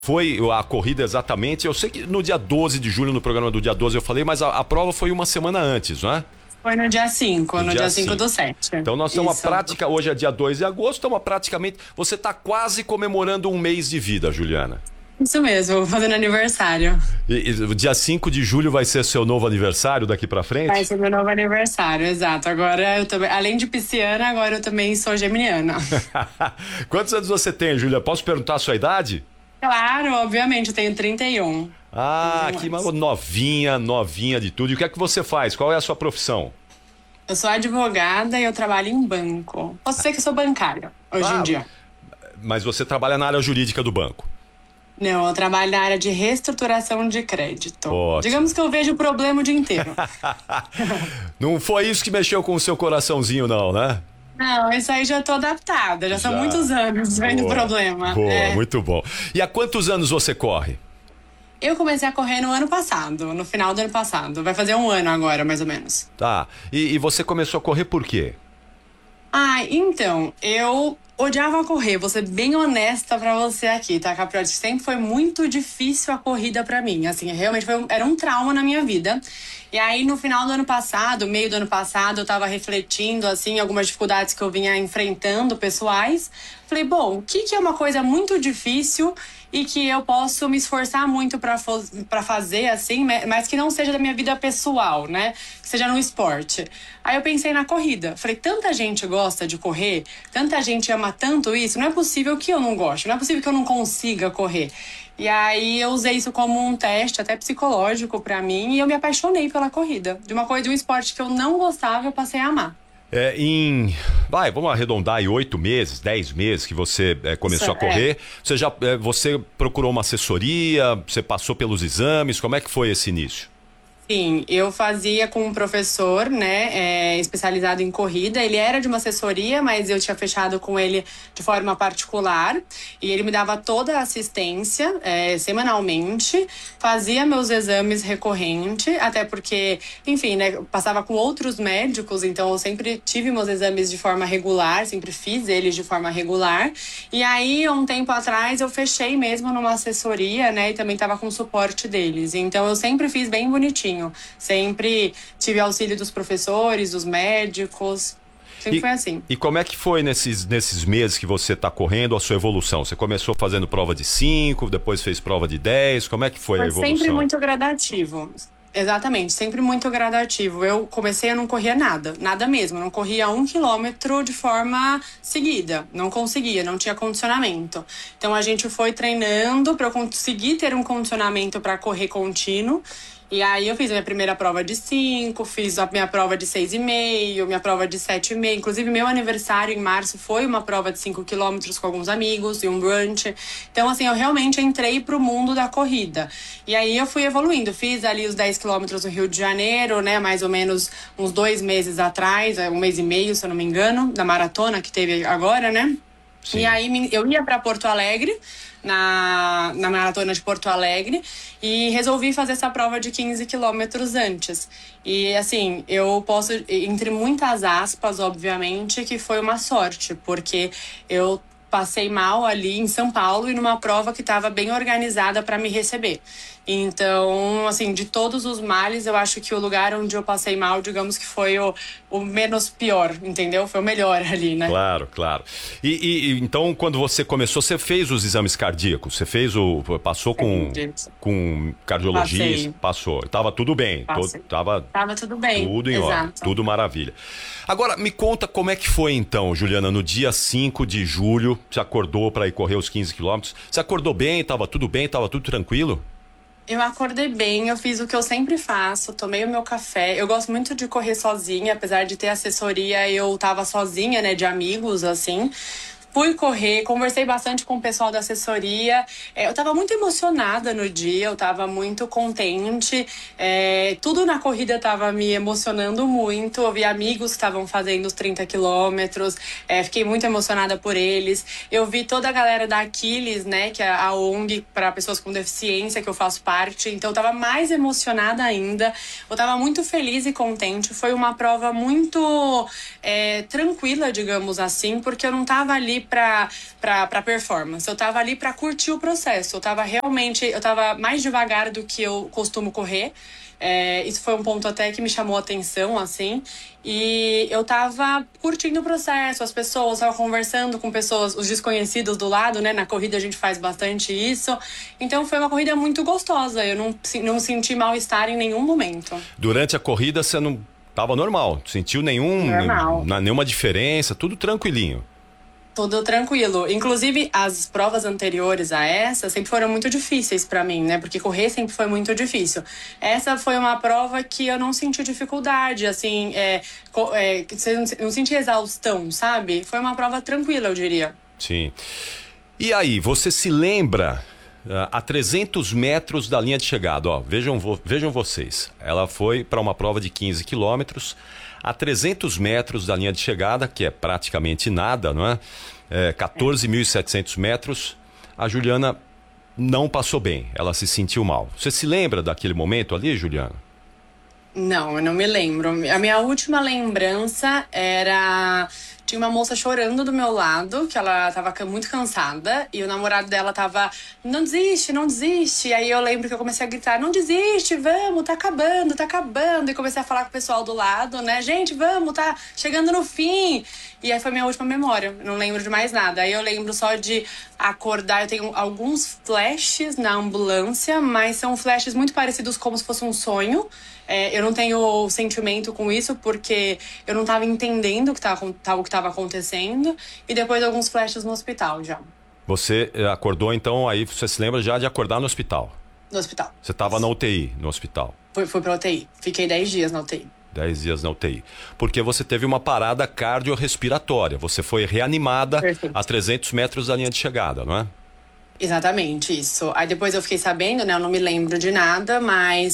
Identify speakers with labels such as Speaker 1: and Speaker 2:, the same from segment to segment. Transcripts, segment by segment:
Speaker 1: foi a corrida exatamente? Eu sei que no dia 12 de julho, no programa do dia 12 eu falei, mas a prova foi uma semana antes, não é?
Speaker 2: Foi no dia 5, no dia 5 do 7.
Speaker 1: Então nós estamos prática, hoje é dia 2 de agosto, estamos praticamente, você está quase comemorando um mês de vida, Juliana.
Speaker 2: Isso mesmo, vou fazendo aniversário.
Speaker 1: E dia 5 de julho vai ser seu novo aniversário daqui pra frente?
Speaker 2: Vai ser meu novo aniversário, exato. Agora eu também, além de pisciana, agora eu também sou geminiana.
Speaker 1: Quantos anos você tem, Júlia? Posso perguntar a sua idade?
Speaker 2: Claro, obviamente, eu tenho 31.
Speaker 1: Ah, que novinha de tudo. E o que é que você faz? Qual é a sua profissão?
Speaker 2: Eu sou advogada e eu trabalho em banco. Posso dizer que eu sou bancária hoje em dia.
Speaker 1: Mas você trabalha na área jurídica do banco?
Speaker 2: Não, eu trabalho na área de reestruturação de crédito.
Speaker 1: Ótimo.
Speaker 2: Digamos que eu vejo o problema o dia inteiro.
Speaker 1: Não foi isso que mexeu com o seu coraçãozinho, não, né?
Speaker 2: Não, isso aí já tô adaptada. Já são muitos anos vendo o problema.
Speaker 1: Boa, muito bom. E há quantos anos você corre?
Speaker 2: Eu comecei a correr no ano passado, no final do ano passado. Vai fazer um ano agora, mais ou menos.
Speaker 1: Tá. E você começou a correr por quê?
Speaker 2: Então, eu odiava correr, vou ser bem honesta pra você aqui, tá, Capriotti? Sempre foi muito difícil a corrida pra mim, assim, realmente era um trauma na minha vida. E aí, no final do ano passado, meio do ano passado, eu tava refletindo, assim, algumas dificuldades que eu vinha enfrentando, pessoais. Falei, bom, o que é uma coisa muito difícil e que eu posso me esforçar muito pra fazer, assim, mas que não seja da minha vida pessoal, né? Que seja no esporte. Aí eu pensei na corrida. Falei, tanta gente gosta de correr, tanta gente ama tanto isso, não é possível que eu não goste, não é possível que eu não consiga correr. E aí eu usei isso como um teste, até psicológico pra mim, e eu me apaixonei pela corrida. De um esporte que eu não gostava, eu passei a amar.
Speaker 1: Vamos arredondar aí 8 meses, 10 meses que você começou a correr. Você procurou uma assessoria, você passou pelos exames, como é que foi esse início?
Speaker 2: Sim, eu fazia com um professor, né, especializado em corrida. Ele era de uma assessoria, mas eu tinha fechado com ele de forma particular. E ele me dava toda a assistência, semanalmente. Fazia meus exames recorrente, até porque, enfim, né, eu passava com outros médicos. Então, eu sempre tive meus exames de forma regular, sempre fiz eles de forma regular. E aí, um tempo atrás, eu fechei mesmo numa assessoria, né, e também estava com o suporte deles. Então, eu sempre fiz bem bonitinho. Sempre tive auxílio dos professores, dos médicos. Sempre foi assim.
Speaker 1: E como é que foi nesses meses que você está correndo a sua evolução? Você começou fazendo prova de 5, depois fez prova de 10. Como é que foi a evolução?
Speaker 2: Sempre muito gradativo. Exatamente, sempre muito gradativo. Eu comecei, eu não corria nada mesmo. Eu não corria 1 quilômetro de forma seguida. Não conseguia, não tinha condicionamento. Então a gente foi treinando para eu conseguir ter um condicionamento para correr contínuo. E aí eu fiz a minha primeira prova de 5, fiz a minha prova de 6,5, minha prova de 7,5. Inclusive, meu aniversário em março foi uma prova de 5 quilômetros com alguns amigos e um brunch. Então, assim, eu realmente entrei pro mundo da corrida. E aí eu fui evoluindo. Fiz ali os 10 quilômetros no Rio de Janeiro, né? Mais ou menos uns 2 meses atrás, 1 mês e meio, se eu não me engano, da maratona que teve agora, né? Sim. E aí eu ia para Porto Alegre, na maratona de Porto Alegre, e resolvi fazer essa prova de 15 quilômetros antes. E assim, eu posso, entre muitas aspas, obviamente, que foi uma sorte, porque eu passei mal ali em São Paulo e numa prova que estava bem organizada para me receber. Então, assim, de todos os males, eu acho que o lugar onde eu passei mal, digamos que foi o menos pior, entendeu? Foi o melhor ali, né?
Speaker 1: Claro, claro. E então, quando você começou, você fez os exames cardíacos? Você fez passou com cardiologista?
Speaker 2: Passei.
Speaker 1: Passou. Tava tudo bem?
Speaker 2: Tava tudo bem.
Speaker 1: Tudo em ordem. Tudo maravilha. Agora, me conta como é que foi então, Juliana, no dia 5 de julho, você acordou para ir correr os 15 quilômetros. Você acordou bem? Tava tudo bem? Tava tudo tranquilo?
Speaker 2: Eu acordei bem, eu fiz o que eu sempre faço, tomei o meu café. Eu gosto muito de correr sozinha, apesar de ter assessoria, eu tava sozinha, né, de amigos, assim. Fui correr, conversei bastante com o pessoal da assessoria. Eu tava muito emocionada no dia, eu tava muito contente. Tudo na corrida tava me emocionando muito. Eu vi amigos que estavam fazendo os 30 quilômetros. Fiquei muito emocionada por eles. Eu vi toda a galera da Aquiles, né, que é a ONG para pessoas com deficiência, que eu faço parte. Então eu tava mais emocionada ainda. Eu tava muito feliz e contente. Foi uma prova muito tranquila, digamos assim, porque eu não tava ali ali pra performance. Eu tava ali pra curtir o processo. Eu tava mais devagar do que eu costumo correr. Isso foi um ponto até que me chamou a atenção, assim. E eu tava curtindo o processo, as pessoas, tava conversando com pessoas, os desconhecidos do lado, né? Na corrida a gente faz bastante isso. Então foi uma corrida muito gostosa. Eu não senti mal-estar em nenhum momento.
Speaker 1: Durante a corrida você não tava normal? Sentiu nenhuma diferença? Tudo tranquilinho?
Speaker 2: Tudo tranquilo. Inclusive, as provas anteriores a essa sempre foram muito difíceis pra mim, né? Porque correr sempre foi muito difícil. Essa foi uma prova que eu não senti dificuldade, assim, não senti exaustão, sabe? Foi uma prova tranquila, eu diria.
Speaker 1: Sim. E aí, você se lembra a 300 metros da linha de chegada? Ó, vejam vocês. Ela foi para uma prova de 15 quilômetros. A 300 metros da linha de chegada, que é praticamente nada, não é? 14.700 metros, a Juliana não passou bem, ela se sentiu mal. Você se lembra daquele momento ali, Juliana?
Speaker 2: Não, eu não me lembro. A minha última lembrança era... Tinha uma moça chorando do meu lado, que ela tava muito cansada, e o namorado dela tava, não desiste, não desiste. E aí eu lembro que eu comecei a gritar, não desiste, vamos, tá acabando, tá acabando. E comecei a falar com o pessoal do lado, né, gente, vamos, tá chegando no fim. E aí foi minha última memória, não lembro de mais nada. Aí eu lembro só de acordar, eu tenho alguns flashes na ambulância, mas são flashes muito parecidos como se fosse um sonho. Eu não tenho sentimento com isso, porque eu não tava entendendo o que tava acontecendo. E depois alguns flashes no hospital já.
Speaker 1: Você acordou, então, aí você se lembra já de acordar no hospital?
Speaker 2: No hospital.
Speaker 1: Você tava na UTI, no hospital?
Speaker 2: Fui pra UTI. Fiquei 10 dias na UTI.
Speaker 1: 10 dias na UTI. Porque você teve uma parada cardiorrespiratória. Você foi reanimada a 300 metros da linha de chegada, não é?
Speaker 2: Exatamente, isso. Aí depois eu fiquei sabendo, né? Eu não me lembro de nada, mas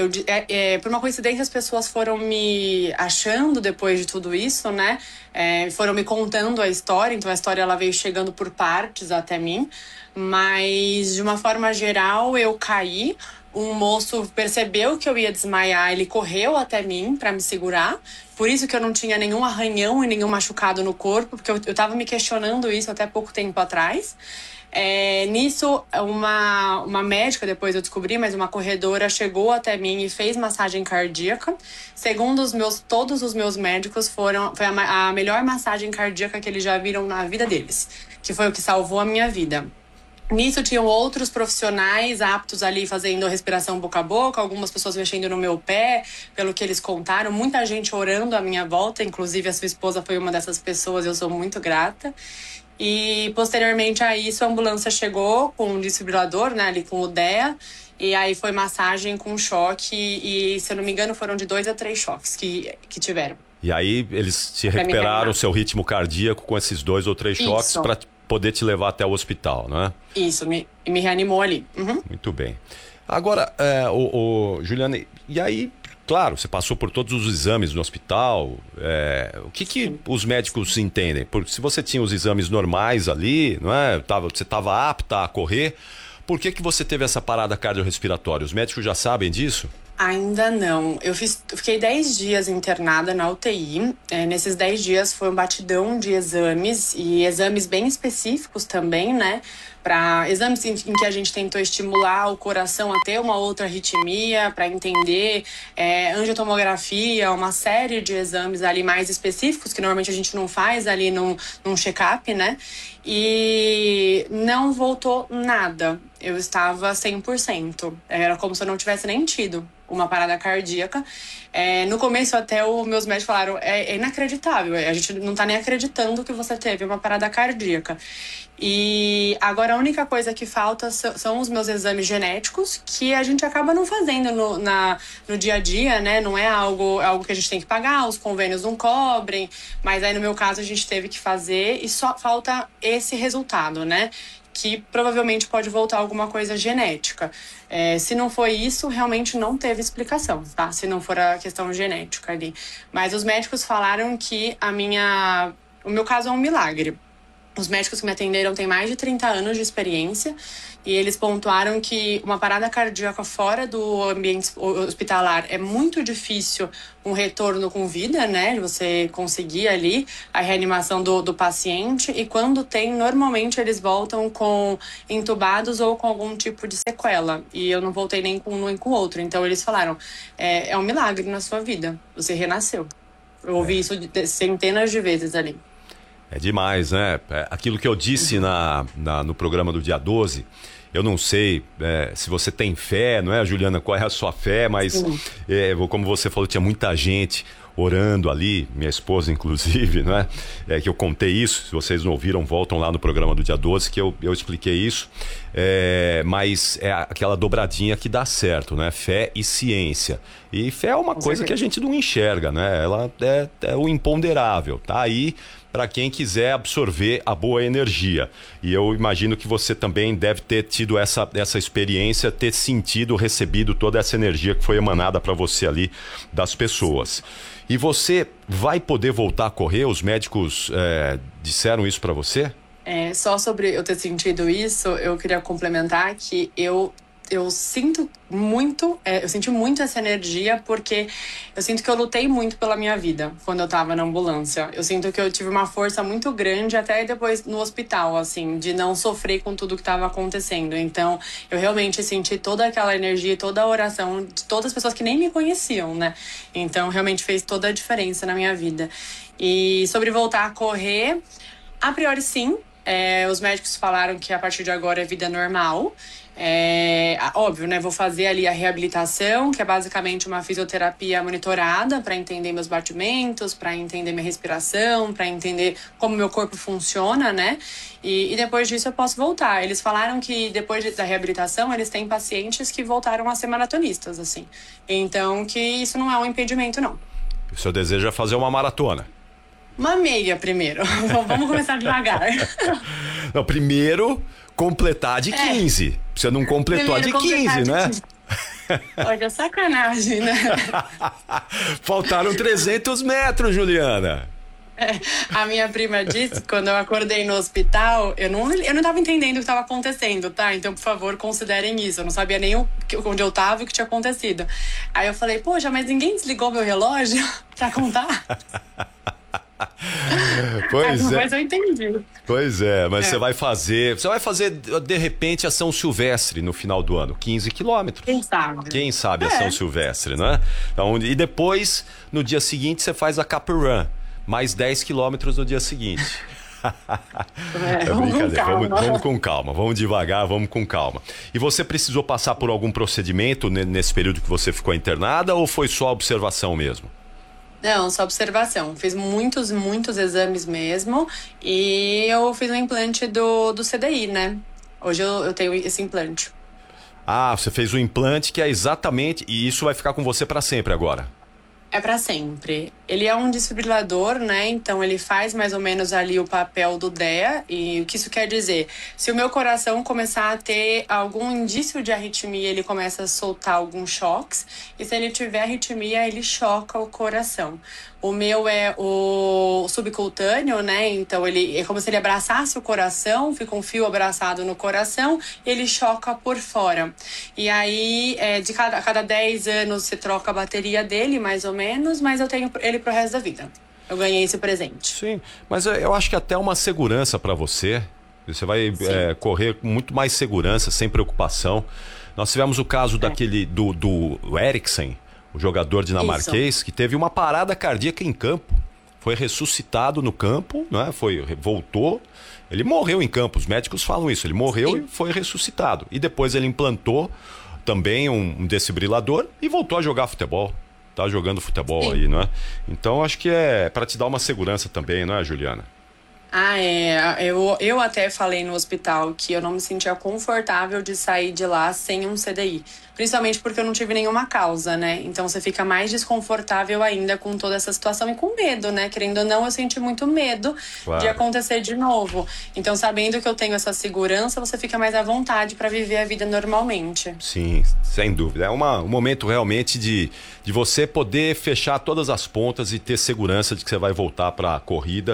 Speaker 2: por uma coincidência as pessoas foram me achando depois de tudo isso, né? Foram me contando a história, então a história ela veio chegando por partes até mim. Mas de uma forma geral eu caí. Um moço percebeu que eu ia desmaiar, ele correu até mim para me segurar. Por isso que eu não tinha nenhum arranhão e nenhum machucado no corpo, porque eu tava me questionando isso até pouco tempo atrás. Nisso, uma médica, depois eu descobri, mas uma corredora chegou até mim e fez massagem cardíaca. Segundo todos os meus médicos, foi a melhor massagem cardíaca que eles já viram na vida deles, que foi o que salvou a minha vida. Nisso tinham outros profissionais aptos ali fazendo respiração boca a boca, algumas pessoas mexendo no meu pé, pelo que eles contaram, muita gente orando à minha volta, inclusive a sua esposa foi uma dessas pessoas, eu sou muito grata. E posteriormente a isso a ambulância chegou com um desfibrilador, né, ali com o DEA, e aí foi massagem com choque e se eu não me engano foram de 2 a 3 choques que tiveram.
Speaker 1: E aí eles te recuperaram o seu ritmo cardíaco com esses 2 ou 3 choques para poder te levar até o hospital, não é?
Speaker 2: Isso, me reanimou ali. Uhum.
Speaker 1: Muito bem. Agora, Juliana, e aí, claro, você passou por todos os exames no hospital, o que os médicos entendem? Porque se você tinha os exames normais ali, não é? Você estava apta a correr, por que você teve essa parada cardiorrespiratória? Os médicos já sabem disso?
Speaker 2: Ainda não. Eu fiquei 10 dias internada na UTI. Nesses 10 dias foi um batidão de exames e exames bem específicos também, né? Para exames em que a gente tentou estimular o coração a ter uma outra arritmia, para entender angiotomografia, uma série de exames ali mais específicos que normalmente a gente não faz ali num check-up, né? E não voltou nada. Eu estava 100%. Era como se eu não tivesse nem tido uma parada cardíaca. No começo até os meus médicos falaram, é inacreditável, a gente não tá nem acreditando que você teve uma parada cardíaca. E agora a única coisa que falta são os meus exames genéticos, que a gente acaba não fazendo no dia a dia, né? Não é algo que a gente tem que pagar, os convênios não cobrem, mas aí no meu caso a gente teve que fazer e só falta esse resultado, né? Que provavelmente pode voltar alguma coisa genética. Se não foi isso, realmente não teve explicação, tá? Se não for a questão genética ali. Mas os médicos falaram que o meu caso é um milagre. Os médicos que me atenderam têm mais de 30 anos de experiência e eles pontuaram que uma parada cardíaca fora do ambiente hospitalar é muito difícil um retorno com vida, né? Você conseguir ali a reanimação do paciente, e quando tem, normalmente eles voltam com entubados ou com algum tipo de sequela. E eu não voltei nem com um nem com o outro. Então eles falaram, é um milagre na sua vida, você renasceu. Eu ouvi isso centenas de vezes ali.
Speaker 1: É demais, né? Aquilo que eu disse no programa do dia 12, eu não sei se você tem fé, não é, Juliana? Qual é a sua fé? Mas, como você falou, tinha muita gente orando ali, minha esposa inclusive, não é? Que eu contei isso, se vocês não ouviram, voltam lá no programa do dia 12 que eu expliquei isso. Mas é aquela dobradinha que dá certo, né? Fé e ciência. E fé é uma coisa que a gente não enxerga, né? Ela é o imponderável, tá aí para quem quiser absorver a boa energia. E eu imagino que você também deve ter tido essa experiência, ter sentido, recebido toda essa energia que foi emanada para você ali das pessoas. E você vai poder voltar a correr? Os médicos disseram isso para você?
Speaker 2: Só sobre eu ter sentido isso, eu queria complementar que eu sinto muito, eu senti muito essa energia, porque eu sinto que eu lutei muito pela minha vida quando eu tava na ambulância. Eu sinto que eu tive uma força muito grande até depois no hospital, assim, de não sofrer com tudo que tava acontecendo. Então, eu realmente senti toda aquela energia, toda a oração de todas as pessoas que nem me conheciam, né? Então, realmente fez toda a diferença na minha vida. E sobre voltar a correr, a priori sim. Os médicos falaram que a partir de agora é vida normal. Óbvio, né? Vou fazer ali a reabilitação, que é basicamente uma fisioterapia monitorada para entender meus batimentos, para entender minha respiração, para entender como meu corpo funciona, né? E depois disso eu posso voltar. Eles falaram que depois da reabilitação eles têm pacientes que voltaram a ser maratonistas, assim. Então, que isso não é um impedimento, não.
Speaker 1: O seu desejo é fazer uma maratona?
Speaker 2: Uma meia primeiro. Vamos começar devagar.
Speaker 1: Não, primeiro completar de 15. Você não completou a de 15, né?
Speaker 2: Olha, sacanagem, né?
Speaker 1: Faltaram 300 metros, Juliana.
Speaker 2: A minha prima disse, quando eu acordei no hospital, eu não tava entendendo o que tava acontecendo, tá? Então, por favor, considerem isso. Eu não sabia nem onde eu tava e o que tinha acontecido. Aí eu falei, poxa, mas ninguém desligou meu relógio pra contar? Mas eu entendi.
Speaker 1: Pois é, mas você vai fazer de repente a São Silvestre no final do ano, 15 quilômetros. Quem sabe a São Silvestre, né? Então, e depois, no dia seguinte, você faz a Cap Run, mais 10 quilômetros no dia seguinte. Brincadeira, vamos com calma, vamos devagar, vamos com calma. E você precisou passar por algum procedimento nesse período que você ficou internada, ou foi só observação mesmo?
Speaker 2: Não, só observação. Fiz muitos exames mesmo. E eu fiz um implante do CDI, né? Hoje eu tenho esse implante.
Speaker 1: Ah, você fez o implante que é exatamente... E isso vai ficar com você para sempre agora?
Speaker 2: É para sempre. Ele é um desfibrilador, né? Então ele faz mais ou menos ali o papel do DEA. E o que isso quer dizer? Se o meu coração começar a ter algum indício de arritmia, ele começa a soltar alguns choques. E se ele tiver arritmia, ele choca o coração. O meu é o subcutâneo, né? Então ele é como se ele abraçasse o coração, fica um fio abraçado no coração, e ele choca por fora. E aí, a cada 10 anos você troca a bateria dele, mais ou menos, mas eu tenho ele pro resto da vida. Eu ganhei esse presente. Sim,
Speaker 1: mas eu acho que até uma segurança para você. Você vai correr com muito mais segurança, sem preocupação. Nós tivemos o caso daquele do Eriksen, o jogador dinamarquês, que teve uma parada cardíaca em campo. Foi ressuscitado no campo, né? Voltou. Ele morreu em campo, os médicos falam isso. Ele morreu e foi ressuscitado. E depois ele implantou também um desfibrilador e voltou a jogar futebol. Tá jogando futebol aí, não é? Então acho que é para te dar uma segurança também, não é, Juliana?
Speaker 2: Eu até falei no hospital que eu não me sentia confortável de sair de lá sem um CDI. Principalmente porque eu não tive nenhuma causa, né? Então você fica mais desconfortável ainda com toda essa situação e com medo, né? Querendo ou não, eu senti muito medo de acontecer de novo. Então, sabendo que eu tenho essa segurança, você fica mais à vontade para viver a vida normalmente.
Speaker 1: Sim, sem dúvida. É um momento realmente de você poder fechar todas as pontas e ter segurança de que você vai voltar para a corrida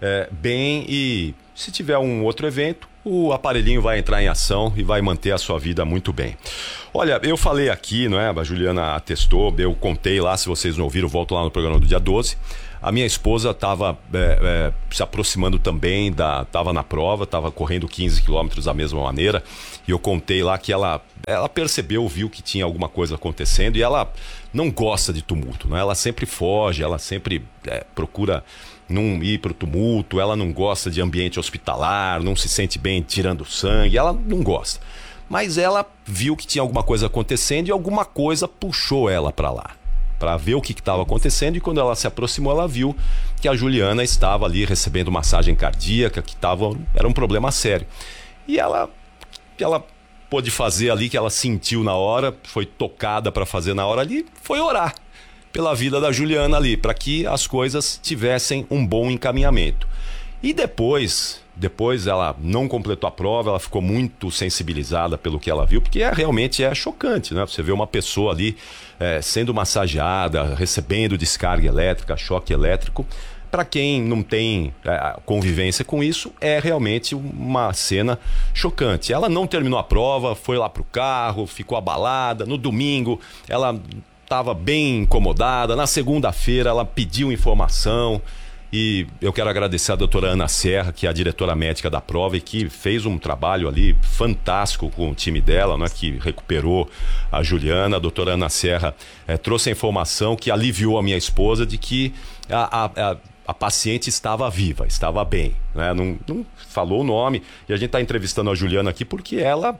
Speaker 1: bem, e se tiver um outro evento, o aparelhinho vai entrar em ação e vai manter a sua vida muito bem. Olha, eu falei aqui, não é? A Juliana atestou, eu contei lá, se vocês não ouviram, volto lá no programa do dia 12. A minha esposa estava se aproximando também, estava na prova, estava correndo 15 quilômetros da mesma maneira, e eu contei lá que ela percebeu, viu que tinha alguma coisa acontecendo, e ela não gosta de tumulto, né? Ela sempre foge, ela sempre procura não ir para o tumulto, ela não gosta de ambiente hospitalar, não se sente bem tirando sangue, ela não gosta. Mas ela viu que tinha alguma coisa acontecendo e alguma coisa puxou ela para lá, para ver o que estava acontecendo, e quando ela se aproximou, ela viu que a Juliana estava ali recebendo massagem cardíaca, que era um problema sério. E ela pôde fazer ali, que ela sentiu na hora, foi tocada para fazer na hora ali, foi orar pela vida da Juliana ali, para que as coisas tivessem um bom encaminhamento. E depois ela não completou a prova, ela ficou muito sensibilizada pelo que ela viu, porque realmente é chocante, né? Você vê uma pessoa ali sendo massageada, recebendo descarga elétrica, choque elétrico. Para quem não tem convivência com isso, é realmente uma cena chocante. Ela não terminou a prova, foi lá pro carro, ficou abalada. No domingo, ela estava bem incomodada. Na segunda-feira, ela pediu informação. E eu quero agradecer a doutora Ana Serra, que é a diretora médica da prova e que fez um trabalho ali fantástico com o time dela, né, que recuperou a Juliana. A doutora Ana Serra trouxe a informação que aliviou a minha esposa de que a paciente estava viva, estava bem, né? Não falou o nome, e a gente está entrevistando a Juliana aqui porque ela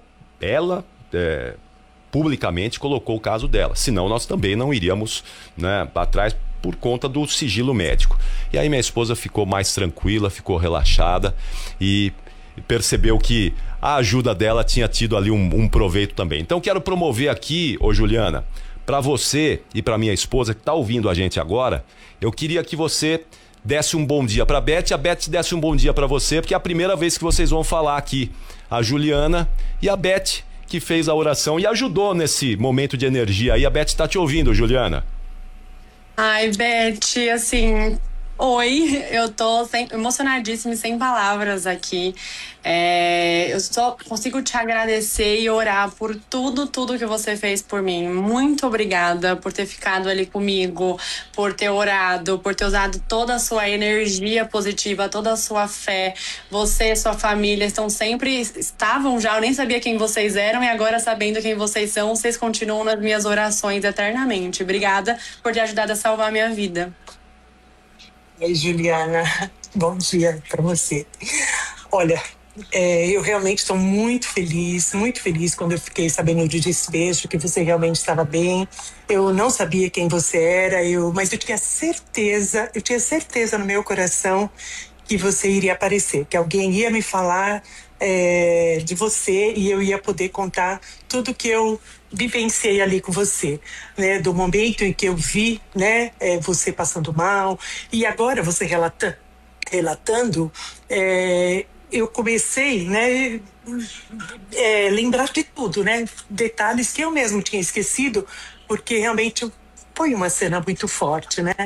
Speaker 1: publicamente colocou o caso dela, senão nós também não iríamos, né, atrás, por conta do sigilo médico. E aí minha esposa ficou mais tranquila, ficou relaxada e percebeu que a ajuda dela tinha tido ali um proveito também. Então quero promover aqui, ô Juliana, para você e para minha esposa que está ouvindo a gente agora, eu queria que você desse um bom dia para a Beth desse um bom dia para você, porque é a primeira vez que vocês vão falar aqui. A Juliana e a Beth, que fez a oração e ajudou nesse momento de energia. Aí a Beth está te ouvindo, Juliana.
Speaker 2: Ai, Beth, assim, oi, eu tô emocionadíssima e sem palavras aqui. Eu só consigo te agradecer e orar por tudo que você fez por mim. Muito obrigada por ter ficado ali comigo, por ter orado, por ter usado toda a sua energia positiva, toda a sua fé. Você e sua família estavam já, eu nem sabia quem vocês eram, e agora sabendo quem vocês são, vocês continuam nas minhas orações eternamente. Obrigada por ter ajudado a salvar a minha vida.
Speaker 3: Oi, Juliana, bom dia para você. Olha, eu realmente estou muito feliz quando eu fiquei sabendo do desfecho, que você realmente estava bem. Eu não sabia quem você era, mas eu tinha certeza no meu coração que você iria aparecer, que alguém ia me falar de você e eu ia poder contar tudo que eu vivenciei ali com você, né? Do momento em que eu vi, né, você passando mal, e agora você relatando, eu comecei, né, lembrar de tudo, né? Detalhes que eu mesmo tinha esquecido, porque realmente foi uma cena muito forte, né?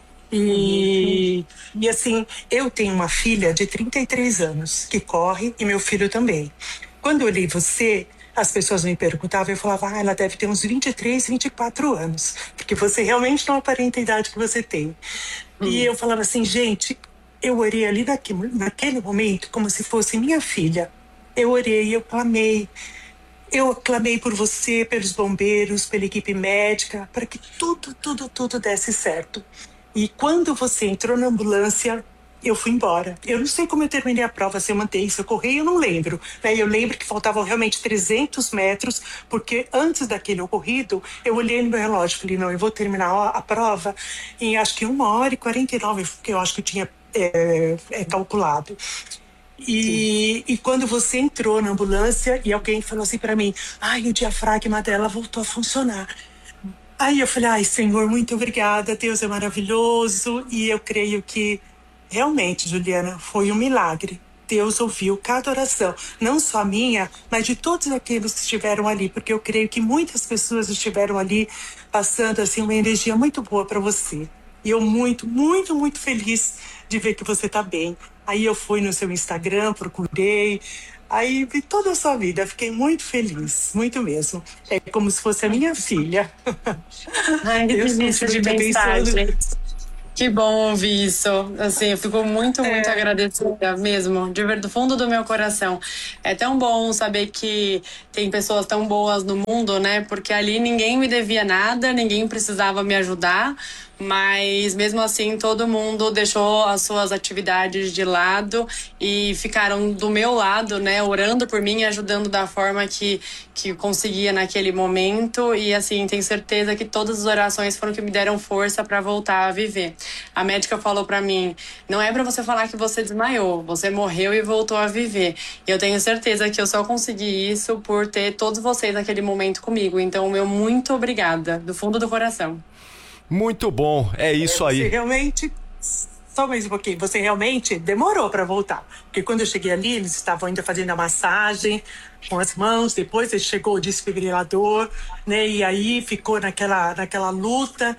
Speaker 3: E assim, eu tenho uma filha de 33 anos que corre, e meu filho também. Quando eu olhei você, as pessoas me perguntavam, eu falava, ela deve ter uns 23, 24 anos, porque você realmente não aparenta a idade que você tem. E eu falava assim, gente, eu orei ali naquele momento como se fosse minha filha. Eu orei, eu clamei por você, pelos bombeiros, pela equipe médica, para que tudo desse certo. E quando você entrou na ambulância, eu fui embora. Eu não sei como eu terminei a prova, se eu mantei, se eu corri, eu não lembro. Eu lembro que faltavam realmente 300 metros, porque antes daquele ocorrido, eu olhei no meu relógio e falei, não, eu vou terminar a prova em acho que 1h49, que eu acho que eu tinha calculado. E quando você entrou na ambulância e alguém falou assim para mim, o diafragma dela voltou a funcionar. Aí eu falei, Senhor, muito obrigada, Deus é maravilhoso. E eu creio que realmente, Juliana, foi um milagre. Deus ouviu cada oração, não só a minha, mas de todos aqueles que estiveram ali, porque eu creio que muitas pessoas estiveram ali passando assim uma energia muito boa para você. E eu muito feliz de ver que você está bem. Aí eu fui no seu Instagram, procurei, aí vi toda a sua vida, fiquei muito feliz, muito mesmo. É como se fosse a minha filha.
Speaker 2: Ai, que
Speaker 3: Deus
Speaker 2: delícia de
Speaker 3: continue te
Speaker 2: bem-estar,
Speaker 3: abençoando.
Speaker 2: gente. Que bom ouvir isso. Assim, eu fico muito, muito agradecida mesmo, do fundo do meu coração. É tão bom saber que tem pessoas tão boas no mundo, né? Porque ali ninguém me devia nada, ninguém precisava me ajudar, mas mesmo assim todo mundo deixou as suas atividades de lado e ficaram do meu lado, né? Orando por mim e ajudando da forma que conseguia naquele momento. E assim, tenho certeza que todas as orações foram que me deram força para voltar a viver. A médica falou pra mim, não é pra você falar que você desmaiou, você morreu e voltou a viver. E eu tenho certeza que eu só consegui isso por ter todos vocês naquele momento comigo. Então, meu muito obrigada, do fundo do coração.
Speaker 1: Muito bom, é isso
Speaker 3: Você
Speaker 1: aí.
Speaker 3: realmente, só mais um pouquinho, você realmente demorou para voltar. Porque quando eu cheguei ali, eles estavam ainda fazendo a massagem com as mãos, depois ele chegou o desfibrilador, né? E aí ficou naquela luta.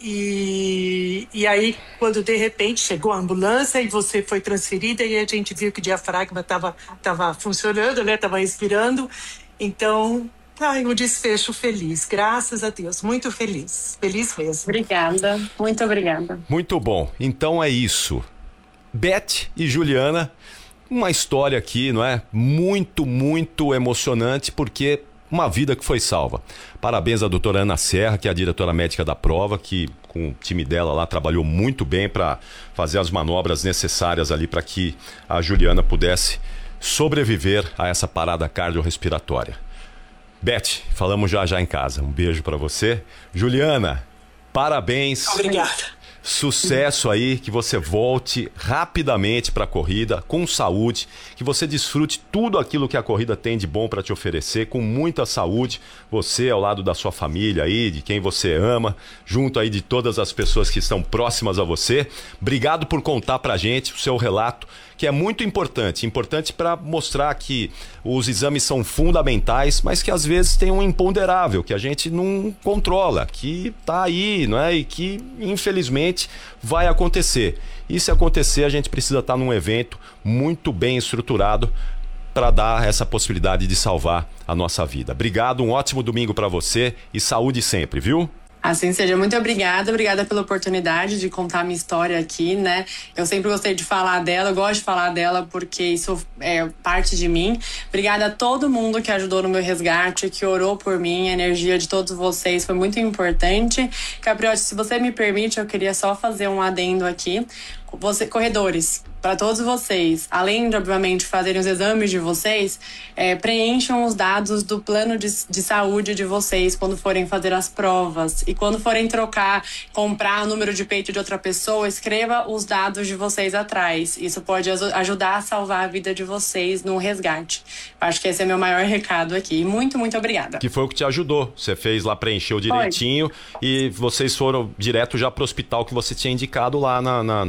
Speaker 3: E aí, quando de repente chegou a ambulância e você foi transferida, e a gente viu que o diafragma estava funcionando, né? Estava respirando. Então, ai, um desfecho feliz, graças a Deus, muito feliz, feliz mesmo.
Speaker 2: Obrigada, muito obrigada.
Speaker 1: Muito bom, então é isso. Beth e Juliana, uma história aqui, não é? Muito, muito emocionante, porque uma vida que foi salva. Parabéns à doutora Ana Serra, que é a diretora médica da prova, que com o time dela lá trabalhou muito bem para fazer as manobras necessárias ali para que a Juliana pudesse sobreviver a essa parada cardiorrespiratória. Beth, falamos já em casa. Um beijo para você. Juliana, parabéns.
Speaker 3: Obrigada.
Speaker 1: Sucesso aí, que você volte rapidamente para a corrida, com saúde, que você desfrute tudo aquilo que a corrida tem de bom para te oferecer, com muita saúde, você ao lado da sua família aí, de quem você ama, junto aí de todas as pessoas que estão próximas a você. Obrigado por contar pra gente o seu relato, que é muito importante para mostrar que os exames são fundamentais, mas que às vezes tem um imponderável, que a gente não controla, que tá aí, não é? E que, infelizmente, vai acontecer. E se acontecer, a gente precisa estar num evento muito bem estruturado para dar essa possibilidade de salvar a nossa vida. Obrigado, um ótimo domingo para você e saúde sempre, viu?
Speaker 2: Assim seja, muito obrigada pela oportunidade de contar a minha história aqui, né? Eu sempre gostei de falar dela, eu gosto de falar dela porque isso é parte de mim. Obrigada a todo mundo que ajudou no meu resgate, que orou por mim, a energia de todos vocês foi muito importante. Capriotti, se você me permite, eu queria só fazer um adendo aqui. Corredores, para todos vocês, além de, obviamente, fazerem os exames de vocês, preencham os dados do plano de saúde de vocês quando forem fazer as provas. E quando forem comprar o número de peito de outra pessoa, escreva os dados de vocês atrás. Isso pode ajudar a salvar a vida de vocês no resgate. Acho que esse é meu maior recado aqui. Muito, muito obrigada.
Speaker 1: Que foi o que te ajudou. Você fez lá, preencheu direitinho e vocês foram direto já pro hospital que você tinha indicado lá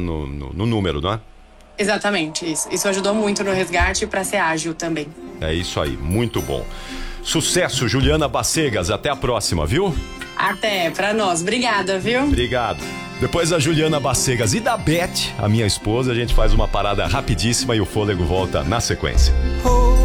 Speaker 1: no número, não é?
Speaker 2: Exatamente, isso. Isso ajudou muito no resgate para ser ágil também.
Speaker 1: É isso aí, muito bom. Sucesso, Juliana Bacegas. Até a próxima, viu?
Speaker 2: Até, pra nós. Obrigada, viu?
Speaker 1: Obrigado. Depois da Juliana Bacegas e da Beth, a minha esposa, a gente faz uma parada rapidíssima e o fôlego volta na sequência.